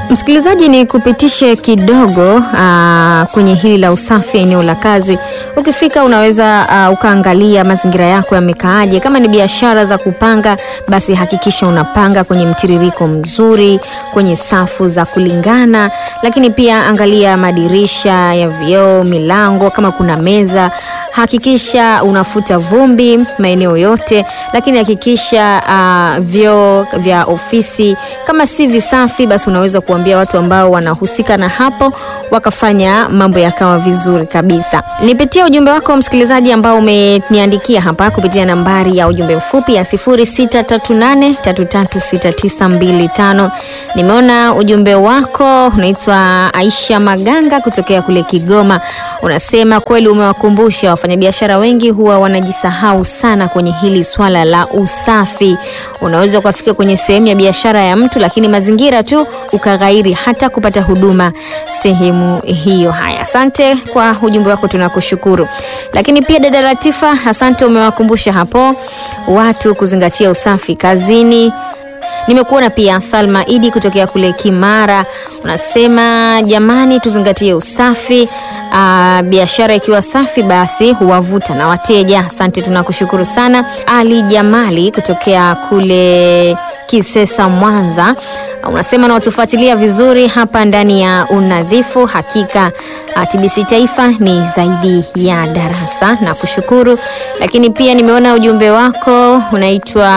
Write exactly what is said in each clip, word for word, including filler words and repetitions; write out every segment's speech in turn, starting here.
Msikilizaji, ni kupitishe kidogo aa, kwenye hili la usafi eneo la kazi. Ukifika unaweza aa, ukaangalia mazingira yako yamekaaje. Kama ni biashara za kupanga, basi hakikisha unapanga kwenye mtiririko mzuri, kwenye safu za kulingana. Lakini pia angalia madirisha ya vioo, milango, kama kuna meza, hakikisha unafuta vumbi maeneo yote. Lakini hakikisha uh, vyoo vya ofisi kama si visafi, basi unaweza kuambia watu ambao wanahusika na hapo wakafanya mambo yakawa vizuri kabisa. Nipitia ujumbe wako msikilizaji ambao umeniandikia hapa kupitia nambari ya ujumbe mfupi ya sifuri sita tatu nane tatu tatu sita tisa mbili tano. Nimeona ujumbe wako, unaitwa Aisha Maganga kutokea kule Kigoma. Unasema kweli umewakumbusha wafanyabiashara wengi huwa wanajisahau sana kwenye hili swala la usafi. Unaweza ukafika kwenye sehemu ya biashara ya mtu, lakini mazingira tu ukaghairi hata kupata huduma sehemu hiyo. Haya, asante kwa ujumbe wako, tunakushukuru. Lakini pia dada Latifa, asante, umewakumbusha hapo watu kuzingatia usafi kazini. Nimekuona pia Salma Idi kutokea kule Kimara. Unasema jamani, tuzingatie usafi. Uh, biashara ikiwa safi basi huwavuta na wateja. Asante, tunakushukuru sana. Ali Jamali kutokea kule Kisesa Mwanza. Unasema na watufuatilia vizuri hapa ndani ya unadhifu. Hakika T B C Taifa ni zaidi ya darasa, na kushukuru. Lakini pia nimeona ujumbe wako, unaitwa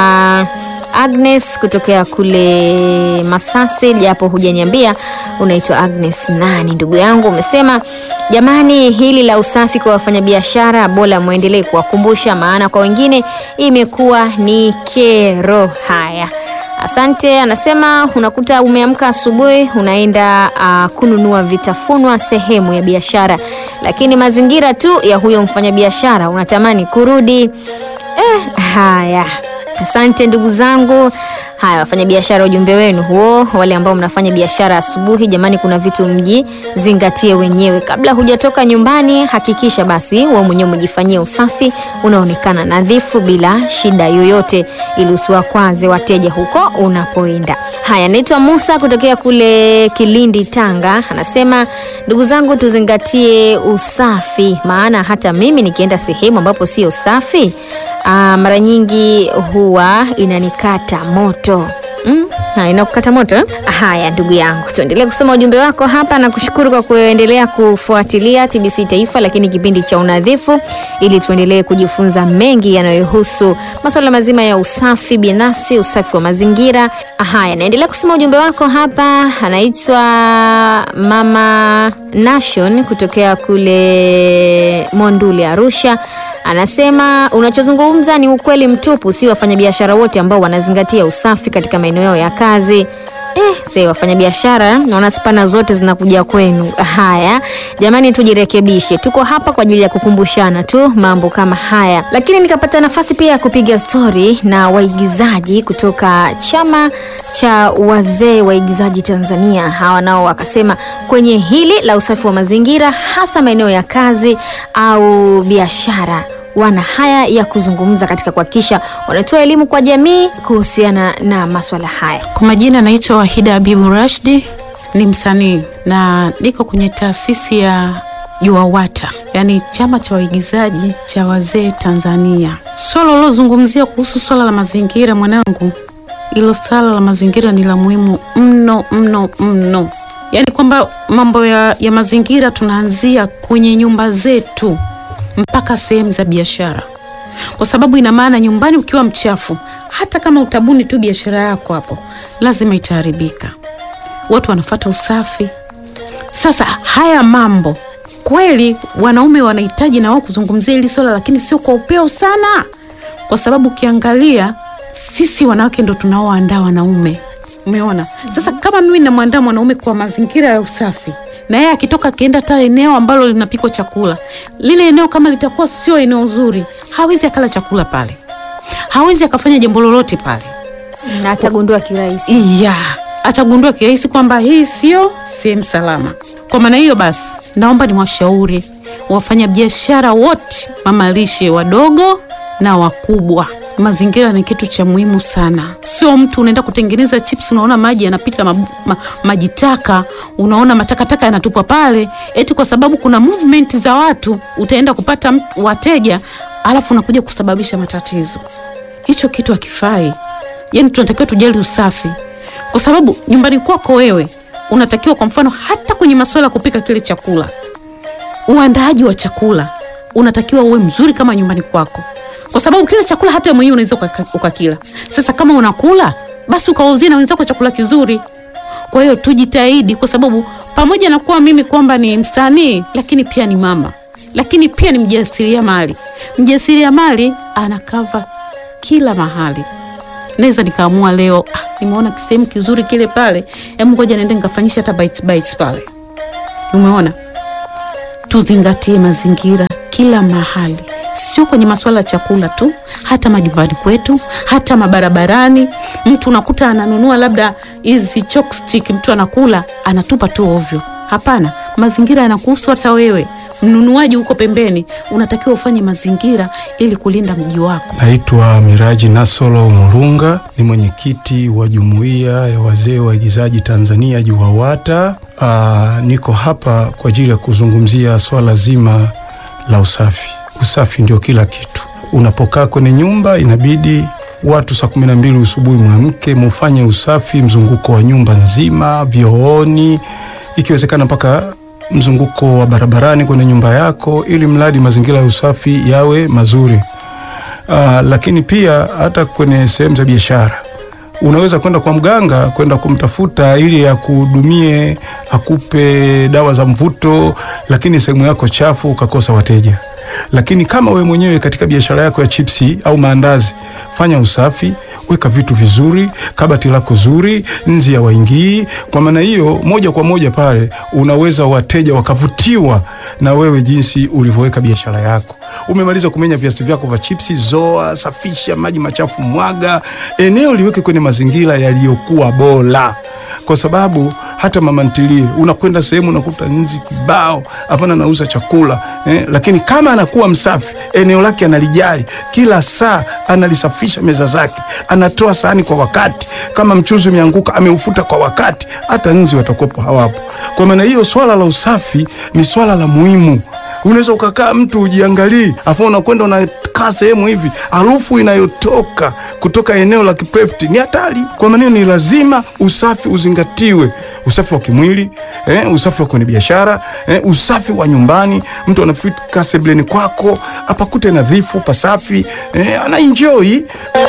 Agnes kutokea kule Masasi, japo hujaniambia unaitwa Agnes nani ndugu yangu. Umesema jamani, hili la usafi kwa wafanyabiashara bora muendelee kuwakumbusha, maana kwa wengine imekuwa ni kero. Haya, asante. Anasema unakuta umeamka asubuhi unaenda uh, kununua vitafunwa sehemu ya biashara, lakini mazingira tu ya huyo mfanyabiashara unatamani kurudi. Eh, haya, asante ndugu zangu. Haya, wafanya biashara, ujumbe wenu huo. Wale ambao mnafanya biashara asubuhi, jamani, kuna vitu mji zingatie wenyewe kabla hujatoka nyumbani. Hakikisha basi wewe mwenyewe mjifanyie usafi, unaonekana nadhifu bila shida yoyote, ili usiwakwaze wateja huko unapoenda. Haya, naitwa Musa kutokea kule Kilindi, Tanga. Anasema ndugu zangu, tuzingatie usafi, maana hata mimi nikienda sehemu ambapo sio safi, Uh, mara nyingi huwa inanikata moto. Mm? Ha, inakukata moto? Haya ndugu yangu, tuendelee kusoma ujumbe wako hapa, na kushukuru kwa kuendelea kufuatilia T B C Taifa, lakini kipindi cha unadhifu, ili tuendelee kujifunza mengi yanayohusu masuala mazima ya usafi binafsi, usafi wa mazingira. Haya, naendelea kusoma ujumbe wako hapa. Anaitwa Mama Nation kutokea kule Monduli, Arusha. Anasema unachozungumza ni ukweli mtupu, si wafanyabiashara wote ambao wanazingatia usafi katika maeneo yao ya kazi. Eh, sasa wafanyabiashara naona spana zote zinakuja kwenu. Haya, jamani, tujirekebishe. Tuko hapa kwa ajili ya kukumbushana tu mambo kama haya. Lakini nikapata nafasi pia ya kupiga story na waigizaji kutoka chama cha wazee waigizaji Tanzania. Hawa nao wakasema kwenye hili la usafi wa mazingira, hasa maeneo ya kazi au biashara, wana haya ya kuzungumza katika kuhakikisha wanatoa elimu kwa jamii kuhusiana na masuala haya. Kwa majina naitwa Wahida Habibu Rashidi, ni msanii na niko kwenye taasisi ya JUWAWATA, yani chama cha waigizaji cha wazee Tanzania. Swala lilozungumzia kuhusu swala la mazingira, mwanangu, ilo swala la mazingira ni la muhimu mno mno mno. Yani kwamba mambo ya, ya mazingira tunaanzia kwenye nyumba zetu mpaka sehemu za biashara, kwa sababu ina maana nyumbani ukiwa mchafu, hata kama utabuni tu biashara yako hapo, lazima itaharibika. Watu wanafuata usafi. Sasa haya mambo kweli wanaume wanahitaji na wao kuzungumzia hili swala, lakini sio kwa upeo sana, kwa sababu ukiangalia sisi wanawake ndo tunaoandaa wanaume. Umeona? Sasa kama mimi namwandaa mwanaume kwa mazingira ya usafi, na yeye akitoka kienda hata eneo ambalo linapikwa chakula, lile eneo kama litakuwa sio eneo nzuri, hawezi akala chakula pale, hawezi akafanya jambo lolote pale, na atagundua kirahisi. Yeah, atagundua kirahisi kwamba hii sio sehemu salama. Kwa maana hiyo basi, naomba niwashauri wafanya biashara wote, mamalishe wadogo na wakubwa, mazingira ni kitu cha muhimu sana. Sio mtu unaenda kutengeneza chips unaona maji yanapita ma, ma, maji taka, unaona matakataka yanatupwa pale eti kwa sababu kuna movement za watu utaenda kupata wateja alafu unakuja kusababisha matatizo. Hicho kitu hakifai. Yaani tunatakiwa tujali usafi. Kwa sababu nyumbani kwako wewe unatakiwa kwa mfano hata kwenye masuala ya kupika kile chakula, uandaaji wa chakula unatakiwa uwe mzuri kama nyumbani kwako. Kwa sababu kile chakula hata wewe mwenyewe unaweza ukakila. Sasa kama unakula basi ukauzie na wenzako chakula kizuri. Kwa hiyo tujitahidi, kwa sababu pamoja na kuwa mimi kwamba ni msanii lakini pia ni mama, lakini pia ni mjasiriamali. Mjasiriamali anakava kila mahali. Naweza nikaamua leo ah, nimeona kisehemu kizuri kile pale, hebu ngoja niende nikafanyisha hata bites bites pale. Umeona? Tuzingatie mazingira kila mahali. Sio kwenye masuala ya chakula tu, hata majumbani kwetu, hata mabarabarani. Mtu unakuta ananunua labda hizi chopstick, mtu anakula anatupa tu ovyo. Hapana, mazingira yanakuhusu hata wewe. Mnunuaji huko pembeni unatakiwa ufanye mazingira ili kulinda mji wako. Naitwa Miraji Nasolo Mulunga, ni mwenyekiti wa Jumuiya ya Wazee Waigizaji Tanzania JUWAWATA. Aa, niko hapa kwa ajili ya kuzungumzia swala zima la usafi. Usafi ndio kila kitu. Unapokaa kwenye nyumba inabidi watu saa kumi na mbili asubuhi muamke mufanye usafi mzunguko wa nyumba nzima, vyooni, ikiwezekana mpaka mzunguko wa barabarani kwenye nyumba yako, ili mradi mazingira ya usafi yawe mazuri. Aa, lakini pia hata kwenye sehemu za biashara unaweza kwenda kwa mganga kwenda kumtafuta ili akuhudumie, akupe dawa za mvuto, lakini sehemu yako chafu ukakosa wateja. Lakini kama we mwenyewe katika biashara yako ya chipsi au maandazi, fanya usafi, weka vitu vizuri, kabati lako zuri, nzi ya waingii. Kwa maana hiyo moja kwa moja pale unaweza wateja wakavutiwa na wewe jinsi ulivyoweka biashara yako. Umemaliza kumenya viazi vyako vya chipsi, zoa, safisha, maji machafu mwaga, eneo liweke kwenye mazingira yaliyokuwa bora. Kwa sababu hata mama ntilie unakwenda sehemu unakuta nzi kibao, hapana nauza chakula eh, lakini kama anakuwa msafi, eneo lake analijali, kila saa analisafisha meza zake, anatoa sahani kwa wakati, kama mchuzi umeanguka ameufuta kwa wakati, hata nzi watakuwepo hawapo. Kwa maana hiyo swala la usafi ni swala la muhimu. Unaweza ukakaa mtu ujiangalie, afa unakwenda unakaa sehemu hivi, harufu inayotoka kutoka eneo la kiprefti ni hatari. Kwa maana ni lazima usafi uzingatiwe. Usafi wa kimwili, eh, usafi wa kwenye biashara, eh, usafi wa nyumbani. Mtu anafika sebleni kwako, apakute nadhifu, pasafi, eh, ana enjoy.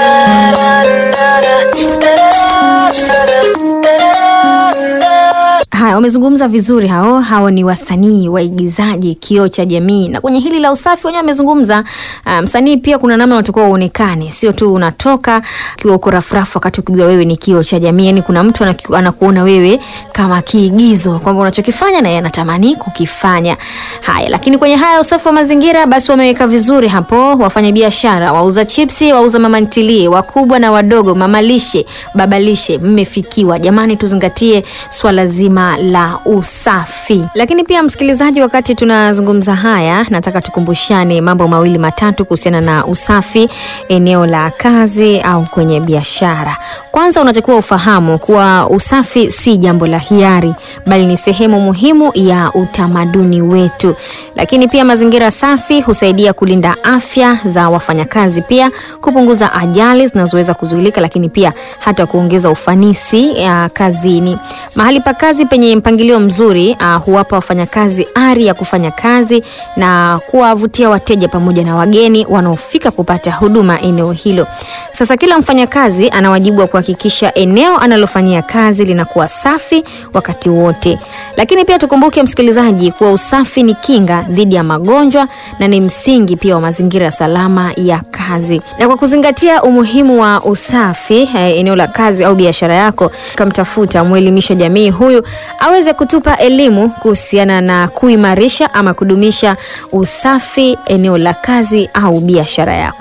Haya, wamezungumza vizuri hao. Hao ni wasanii, waigizaji, kioo cha jamii. Na kwenye hili la usafi wenyewe wamezungumza, msanii um, pia kuna namna unatakiwa uonekane. Sio tu unatoka kiwa uko rafrafu wakati ukijua wewe ni kioo cha jamii. Yaani kuna mtu anaku, anakuona wewe kama kiigizo, kwamba unachokifanya na yeye anatamani kukifanya. Haya, lakini kwenye haya usafi wa mazingira basi wameweka vizuri hapo. Wafanya biashara, wauza chipsi, wauza mama ntilie, wakubwa na wadogo, mamalishe, babalishe, mmefikiwa. Jamani, tuzingatie swala zima la usafi. Lakini pia msikilizaji, wakati tunazungumza haya, nataka tukumbushane mambo mawili matatu kuhusiana na usafi eneo la kazi au kwenye biashara. Kwanza, unatakiwa ufahamu kuwa usafi si jambo la hiari, bali ni sehemu muhimu ya utamaduni wetu. Lakini pia mazingira safi husaidia kulinda afya za wafanyakazi, pia kupunguza ajali zinazoweza kuzuilika, lakini pia hata kuongeza ufanisi ya kazini. Mahali pa kazi penye mpangilio mzuri uh, huwapa wafanyakazi ari ya kufanya kazi na kuwavutia wateja pamoja na wageni wanaofika kupata huduma eneo hilo. Sasa kila mfanyakazi ana wajibu wa kuhakikisha eneo analofanyia kazi linakuwa safi wakati wote. Lakini pia tukumbuke msikilizaji kuwa usafi ni kinga dhidi ya magonjwa na ni msingi pia wa mazingira salama ya kazi. Na kwa kuzingatia umuhimu wa usafi eh, eneo la kazi au biashara yako, kamtafuta mwelimisha jamii huyu aweze kutupa elimu kuhusiana na kuimarisha ama kudumisha usafi eneo la kazi au biashara yako.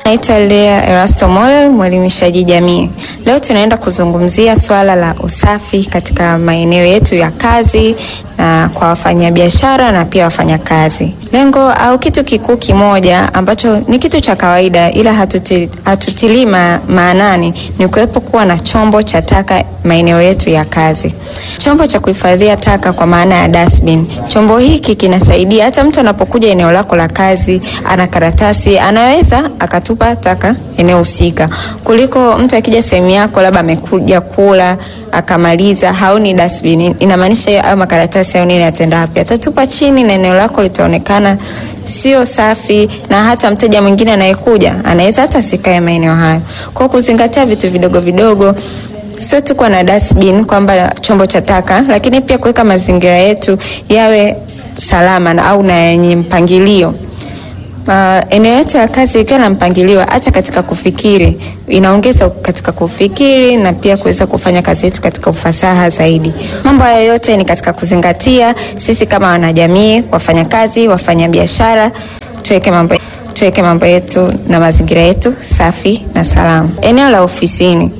Naitwa Lea Erasto Moller, mwelimishaji jamii. Leo tunaenda kuzungumzia swala la usafi katika maeneo yetu ya kazi na kwa wafanyabiashara na pia wafanyakazi. Lengo au kitu kikuu kimoja ambacho ni kitu cha kawaida ila hatutili, hatutili ma, maanani ni kuwepo kuwa na chombo cha taka maeneo yetu ya kazi. Chombo cha kuhifadhia taka kwa maana ya dustbin. Chombo hiki kinasaidia hata mtu anapokuja eneo lako la kazi, ana karatasi, anaweza akatupa taka eneo husika. Kuliko mtu akija sehemu yako labda amekuja kula akamaliza haoni dustbin, inamaanisha hayo makaratasi au nini atenda wapi? Atatupa chini na eneo lako litaonekana sio safi, na hata mteja mwingine anayekuja anaweza hata sikae maeneo hayo. Kwa kuzingatia vitu vidogo vidogo, sio tu kwa na dustbin kwamba chombo cha taka, lakini pia kuweka mazingira yetu yawe salama na au na yenye mpangilio. Uh, eneo yetu ya kazi ikiwa na mpangilio, hata katika kufikiri inaongeza katika kufikiri na pia kuweza kufanya kazi yetu katika ufasaha zaidi. Mambo hayo yote ni katika kuzingatia sisi kama wanajamii, wafanyakazi, wafanyabiashara, tuweke mambo tuweke mambo yetu na mazingira yetu safi na salama. Eneo la ofisini